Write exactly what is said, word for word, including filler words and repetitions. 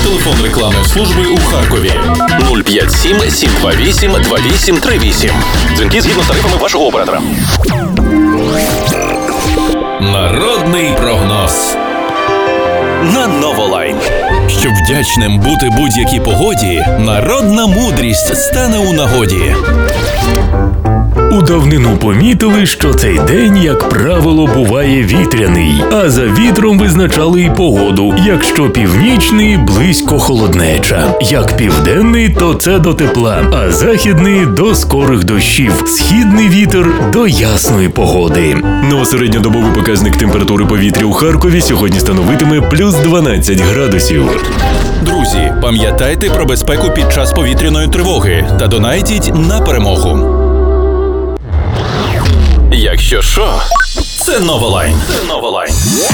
Телефон рекламної служби у Харкові нуль п'ять сім сім два вісім два вісім три вісім. Дзвінки згідно з тарифами вашого оператора. Народний прогноз на Новолайн. Щоб вдячним бути будь-якій погоді, народна мудрість стане у нагоді. У давнину помітили, що цей день, як правило, буває вітряний, а за вітром визначали й погоду. Якщо північний – близько холоднеча, як південний – то це до тепла, а західний – до скорих дощів, східний вітер – до ясної погоди. Ну а середньодобовий показник температури повітря у Харкові сьогодні становитиме плюс дванадцять градусів. Друзі, пам'ятайте про безпеку під час повітряної тривоги та донайтіть на перемогу. Якщо що, це Новолайн. Це Новолайн.